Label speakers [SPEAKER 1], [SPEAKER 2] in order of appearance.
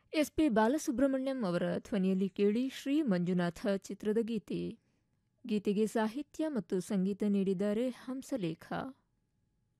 [SPEAKER 1] S P Balasubrahmanyam ಅವರ ಧ್ವನಿಯಲ್ಲಿ ಕೇಳಿ ಶ್ರೀ ಮಂಜುನಾಥ ಚಿತ್ರದ ಗೀತೆ. ಗೀತೆಗೆ ಸಾಹಿತ್ಯ ಮತ್ತು ಸಂಗೀತ ನೀಡಿದ್ದಾರೆ ಹಂಸಲೇಖ.